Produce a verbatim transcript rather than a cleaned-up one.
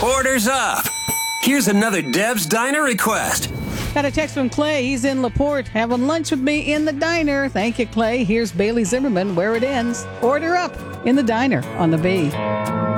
Orders up. Here's another Deb's Diner request. Got a text from Clay. He's in LaPorte having lunch with me in the diner. Thank you, Clay. Here's Bailey Zimmerman, Where It Ends. Order up in the diner on the B.